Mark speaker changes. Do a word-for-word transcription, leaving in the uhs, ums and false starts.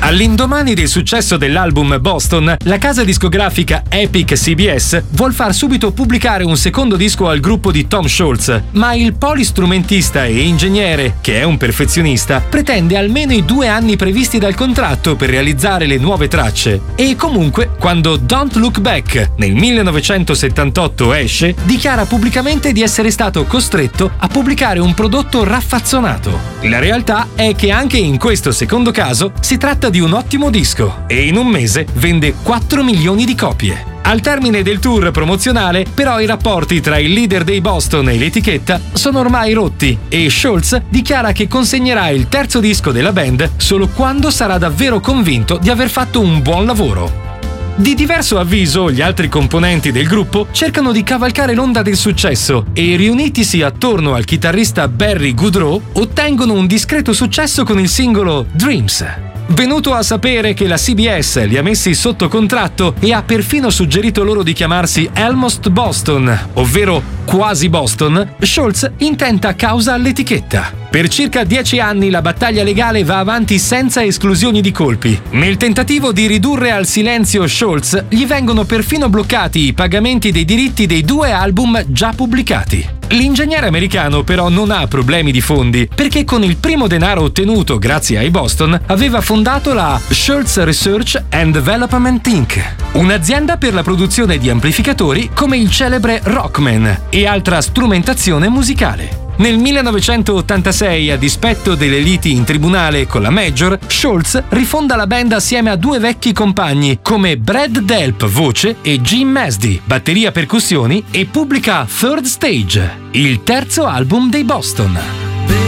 Speaker 1: All'indomani del successo dell'album Boston, la casa discografica Epic C B S vuol far subito pubblicare un secondo disco al gruppo di Tom Scholz, ma il polistrumentista e ingegnere, che è un perfezionista, pretende almeno i due anni previsti dal contratto per realizzare le nuove tracce. E comunque, quando Don't Look Back nel millenovecentosettantotto esce, dichiara pubblicamente di essere stato costretto a pubblicare un prodotto raffazzonato. La realtà è che anche in questo secondo caso si tratta di un ottimo disco e in un mese vende quattro milioni di copie. Al termine del tour promozionale, però, i rapporti tra il leader dei Boston e l'etichetta sono ormai rotti e Scholz dichiara che consegnerà il terzo disco della band solo quando sarà davvero convinto di aver fatto un buon lavoro. Di diverso avviso, gli altri componenti del gruppo cercano di cavalcare l'onda del successo e, riunitisi attorno al chitarrista Barry Goodrow, ottengono un discreto successo con il singolo Dreams. Venuto a sapere che la C B S li ha messi sotto contratto e ha perfino suggerito loro di chiamarsi Almost Boston, ovvero quasi Boston, Scholz intenta causa all'etichetta. Per circa dieci anni la battaglia legale va avanti senza esclusioni di colpi. Nel tentativo di ridurre al silenzio Scholz, gli vengono perfino bloccati i pagamenti dei diritti dei due album già pubblicati. L'ingegnere americano però non ha problemi di fondi, perché con il primo denaro ottenuto grazie ai Boston aveva fondato la Scholz Research and Development Incorporated, un'azienda per la produzione di amplificatori come il celebre Rockman e altra strumentazione musicale. Nel millenovecentottantasei, a dispetto delle liti in tribunale con la Major, Scholz rifonda la band assieme a due vecchi compagni come Brad Delp, voce, e Jim Masdy, batteria percussioni, e pubblica Third Stage, il terzo album dei Boston.